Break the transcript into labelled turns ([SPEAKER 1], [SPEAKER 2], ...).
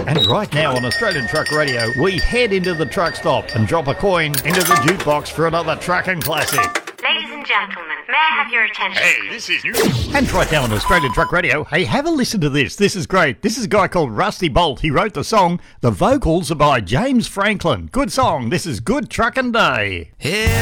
[SPEAKER 1] And right now on Australian Truck Radio, we head into the truck stop and drop a coin into the jukebox for another trucking classic.
[SPEAKER 2] Ladies and gentlemen, may I have your attention?
[SPEAKER 3] Hey, this is new.
[SPEAKER 1] And right now on Australian Truck Radio, hey, have a listen to this. This is great. This is a guy called Rusty Bolt. He wrote the song. The vocals are by James Franklin. Good song. This is Good Truckin' Day.
[SPEAKER 4] Yeah.